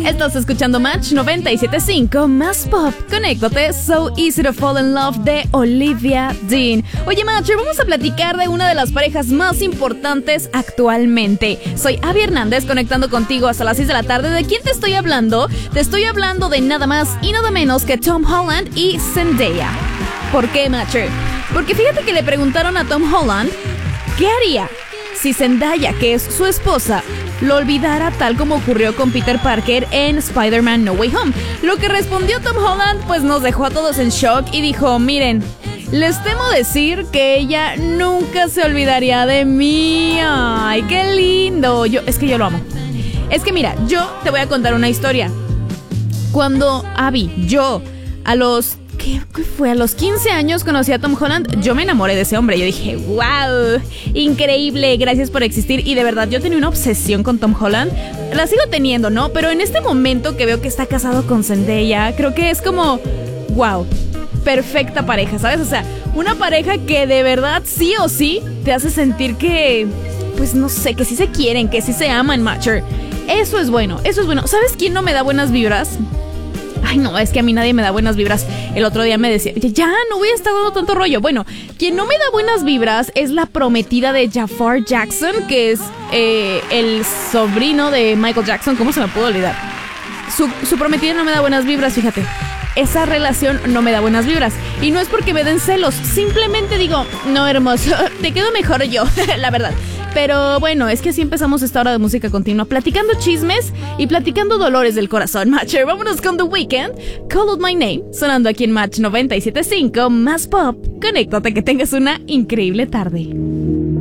Estás escuchando Match 97.5, más pop. Conéctate, So Easy to Fall in Love de Olivia Dean. Oye, Matcher, vamos a platicar de una de las parejas más importantes actualmente. Soy Abby Hernández, conectando contigo hasta las 6 de la tarde. ¿De quién te estoy hablando? Te estoy hablando de nada más y nada menos que Tom Holland y Zendaya. ¿Por qué, Matcher? Porque fíjate que le preguntaron a Tom Holland ¿qué haría si Zendaya, que es su esposa, lo olvidara tal como ocurrió con Peter Parker en Spider-Man No Way Home? Lo que respondió Tom Holland pues nos dejó a todos en shock y dijo, miren, les temo decir que ella nunca se olvidaría de mí. Ay, qué lindo. Es que yo lo amo. Es que mira, yo te voy a contar una historia. Cuando a los... ¿Qué fue? A los 15 años conocí a Tom Holland. Yo me enamoré de ese hombre. Yo dije, wow, increíble, gracias por existir. Y de verdad, yo tenía una obsesión con Tom Holland. La sigo teniendo, ¿no? Pero en este momento que veo que está casado con Zendaya, creo que es como, wow, perfecta pareja, ¿sabes? O sea, una pareja que de verdad sí o sí te hace sentir que, pues no sé, que sí se quieren, que sí se aman, Matcher. Eso es bueno, eso es bueno. ¿Sabes quién no me da buenas vibras? Ay, no, es que a mí nadie me da buenas vibras. El otro día me decía, ya, no voy a estar dando tanto rollo. Bueno, quien no me da buenas vibras es la prometida de Jafar Jackson, que es el sobrino de Michael Jackson. ¿Cómo se me pudo olvidar? Su prometida no me da buenas vibras, fíjate. Esa relación no me da buenas vibras. Y no es porque me den celos, simplemente digo, no, hermoso, te quedo mejor yo, la verdad. Pero bueno, es que así empezamos esta hora de música continua, platicando chismes y platicando dolores del corazón. Matcher, vámonos con The Weeknd, Call Out My Name, sonando aquí en Match 97.5, más pop. Conéctate, que tengas una increíble tarde.